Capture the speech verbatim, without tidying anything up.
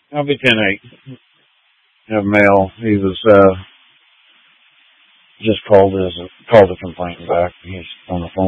I'll be ten eight. Have mail. He was uh just called his called a complaint back. He's on the phone.